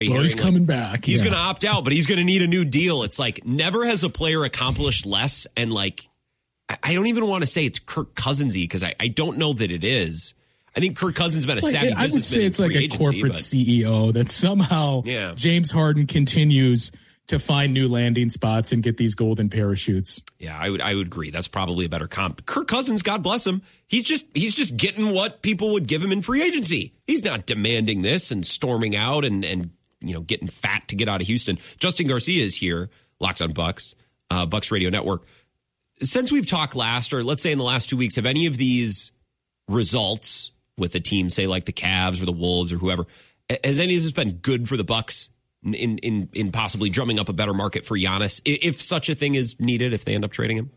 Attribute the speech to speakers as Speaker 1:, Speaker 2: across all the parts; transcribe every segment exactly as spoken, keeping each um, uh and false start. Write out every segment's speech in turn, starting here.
Speaker 1: Well, he's coming like, back.
Speaker 2: He's
Speaker 1: yeah.
Speaker 2: going to opt out, but he's going to need a new deal. It's like never has a player accomplished less. And like, I, I don't even want to say it's Kirk Cousins-y because I, I don't know that it is. I think Kirk Cousins has been a
Speaker 1: like,
Speaker 2: savvy
Speaker 1: I would
Speaker 2: businessman.
Speaker 1: say it's like a
Speaker 2: agency,
Speaker 1: corporate
Speaker 2: but,
Speaker 1: C E O that somehow
Speaker 2: yeah.
Speaker 1: James Harden continues to find new landing spots and get these golden parachutes.
Speaker 2: Yeah, I would I would agree. That's probably a better comp. Kirk Cousins, God bless him. He's just he's just getting what people would give him in free agency. He's not demanding this and storming out and and you know getting fat to get out of Houston. Justin Garcia is here, Locked on Bucks, uh, Bucks Radio Network. Since we've talked last, or let's say in the last two weeks, have any of these results with a team, say like the Cavs or the Wolves or whoever, has any of this been good for the Bucks in in in possibly drumming up a better market for Giannis, if such a thing is needed, if they end up trading him?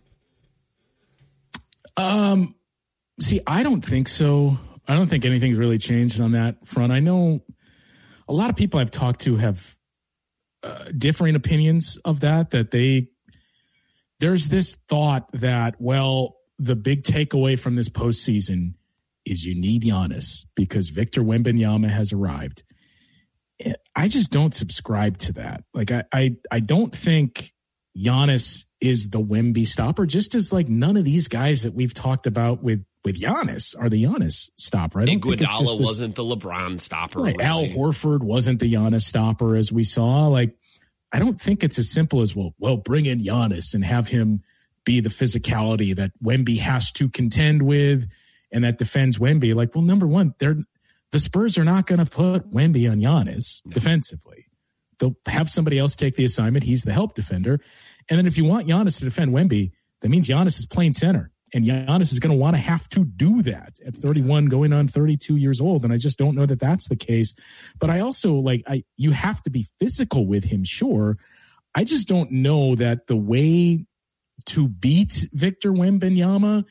Speaker 1: Um, see, I don't think so. I don't think anything's really changed on that front. I know a lot of people I've talked to have uh, differing opinions of that, that they, there's this thought that, well, the big takeaway from this postseason is you need Giannis because Victor Wembanyama has arrived. I just don't subscribe to that. Like, I, I, I don't think Giannis is the Wemby stopper, just as like none of these guys that we've talked about with, with Giannis are the Giannis stopper. I don't think it's just
Speaker 2: Iguodala
Speaker 1: this,
Speaker 2: wasn't the LeBron stopper.
Speaker 1: Right,
Speaker 2: really.
Speaker 1: Al Horford wasn't the Giannis stopper, as we saw. Like, I don't think it's as simple as, well, well, bring in Giannis and have him be the physicality that Wemby has to contend with and that defends Wemby. Like, well, number one, they're the Spurs are not going to put Wemby on Giannis no. defensively. They'll have somebody else take the assignment. He's the help defender. And then if you want Giannis to defend Wemby, that means Giannis is playing center. And Giannis is going to want to have to do that at thirty-one, going on thirty-two years old. And I just don't know that that's the case. But I also, like, I you have to be physical with him, sure. I just don't know that the way to beat Victor Wembanyama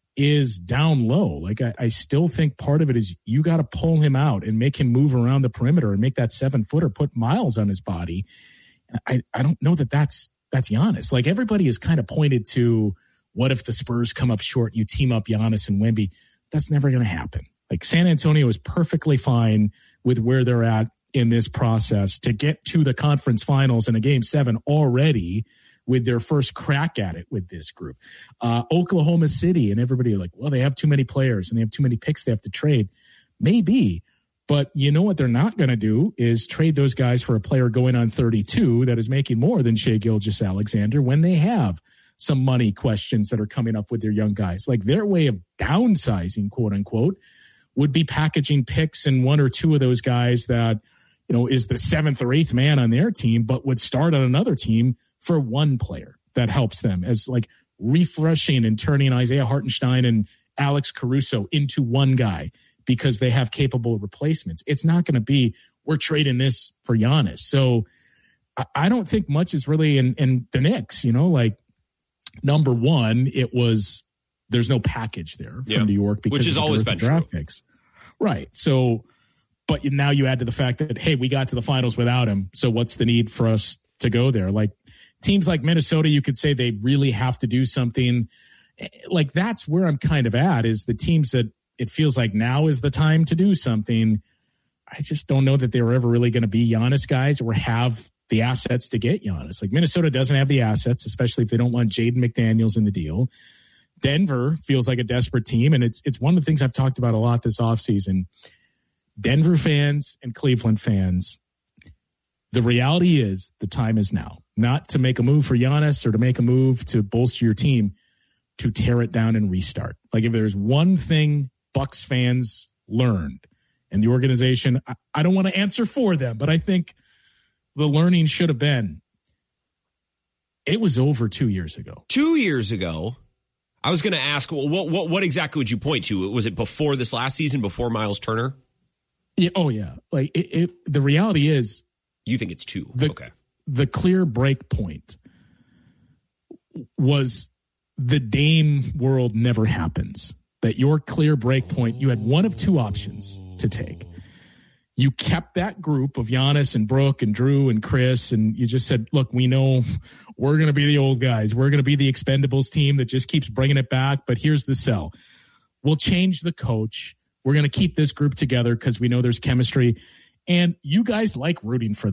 Speaker 1: is down low. Like, I, I still think part of it is you got to pull him out and make him move around the perimeter and make that seven footer put miles on his body. I, I don't know that that's, that's Giannis. Like, everybody is kind of pointed to, what if the Spurs come up short, you team up Giannis and Wemby? That's never going to happen. Like, San Antonio is perfectly fine with where they're at in this process to get to the conference finals in a game seven already with their first crack at it with this group. Uh, Oklahoma City and everybody are like, well, they have too many players and they have too many picks they have to trade. Maybe, but you know what they're not going to do is trade those guys for a player going on thirty-two that is making more than Shai Gilgeous-Alexander when they have some money questions that are coming up with their young guys. Like, their way of downsizing, quote unquote, would be packaging picks and one or two of those guys that, you know, is the seventh or eighth man on their team, but would start on another team for one player that helps them, as like refreshing and turning Isaiah Hartenstein and Alex Caruso into one guy because they have capable replacements. It's not going to be, we're trading this for Giannis. So I don't think much is really in, in the Knicks, you know, like, number one, it was, there's no package there from yeah. New York because
Speaker 2: which has always been
Speaker 1: draft
Speaker 2: true.
Speaker 1: Picks. Right. So, but now you add to the fact that, hey, we got to the finals without him. So what's the need for us to go there? Like, teams like Minnesota, you could say they really have to do something. Like, that's where I'm kind of at, is the teams that it feels like now is the time to do something. I just don't know that they were ever really going to be Giannis guys or have the assets to get Giannis. Like, Minnesota doesn't have the assets, especially if they don't want Jaden McDaniels in the deal. Denver feels like a desperate team, and it's it's one of the things I've talked about a lot this offseason. Denver fans and Cleveland fans, the reality is the time is now. Not to make a move for Giannis or to make a move to bolster your team, to tear it down and restart. Like, if there's one thing Bucks fans learned, and the organization, I, I don't want to answer for them, but I think the learning should have been, it was over two years ago.
Speaker 2: Two years ago, I was going to ask, well, what, what what exactly would you point to? Was it before this last season, before Miles Turner?
Speaker 1: Yeah. Oh, yeah. Like, it, it, the reality is,
Speaker 2: you think it's two?
Speaker 1: The,
Speaker 2: okay.
Speaker 1: The clear break point was the Dame world never happens. That your clear break point, you had one of two options to take. You kept that group of Giannis and Brooke and Drew and Chris, and you just said, look, we know we're going to be the old guys. We're going to be the Expendables team that just keeps bringing it back, but here's the sell. We'll change the coach. We're going to keep this group together because we know there's chemistry. And you guys like rooting for